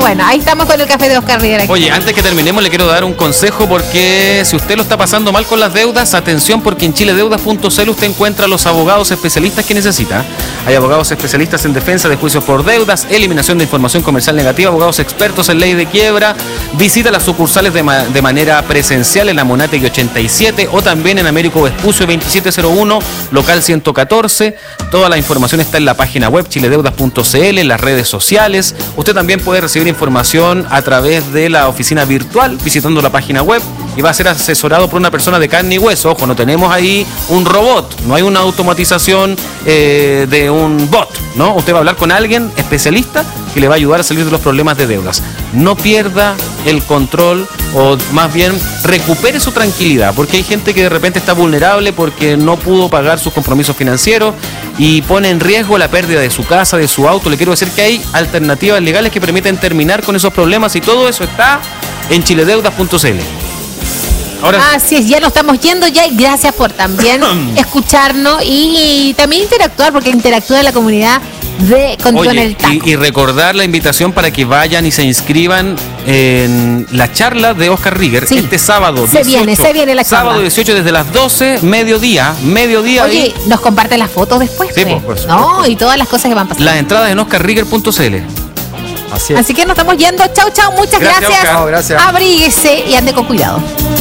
bueno, ahí estamos con el café de Oscar Rivera. Oye, antes que terminemos le quiero dar un consejo porque si usted lo está pasando mal con las deudas, atención, porque en chiledeudas.cl usted encuentra los abogados especialistas que necesita. Hay abogados especialistas en defensa de juicios por deudas, eliminación de información comercial negativa, abogados expertos en ley de quiebra. Visita las sucursales de manera presencial en la Monategui 87 o también en Américo Vespucio 2701, local 114. Toda la información está en la página web chiledeudas.cl, en las redes sociales. Usted también puede recibir información a través de la oficina virtual visitando la página web y va a ser asesorado por una persona de carne y hueso. Ojo, no tenemos ahí un robot, no hay una automatización de un bot, ¿no? Usted va a hablar con alguien especialista que le va a ayudar a salir de los problemas de deudas. No pierda el control, o más bien recupere su tranquilidad, porque hay gente que de repente está vulnerable porque no pudo pagar sus compromisos financieros y pone en riesgo la pérdida de su casa, de su auto. Le quiero decir que hay alternativas legales que permiten terminar con esos problemas y todo eso está en chiledeudas.cl. Ahora, así es, ya nos estamos yendo ya y gracias por también escucharnos y también interactuar, porque interactúa en la comunidad de Contigo en el Taco. Y recordar la invitación para que vayan y se inscriban en la charla de Oscar Rieger, sí, este sábado 18. Se viene la charla. Sábado 18 desde las 12, mediodía. Oye, ahí. nos comparten las fotos después, sí, pues, ¿no? Y todas las cosas que van pasando. Las entradas en oscarrieger.cl. Así que nos estamos yendo. Chau, chau, muchas gracias. Gracias. Abríguese y ande con cuidado.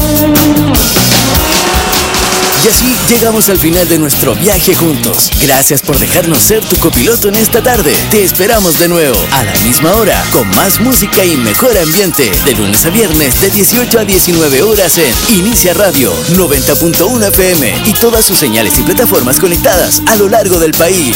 Y así llegamos al final de nuestro viaje juntos. Gracias por dejarnos ser tu copiloto en esta tarde. Te esperamos de nuevo, a la misma hora, con más música y mejor ambiente. De lunes a viernes, de 18 a 19 horas en Inicia Radio 90.1 FM y todas sus señales y plataformas conectadas a lo largo del país.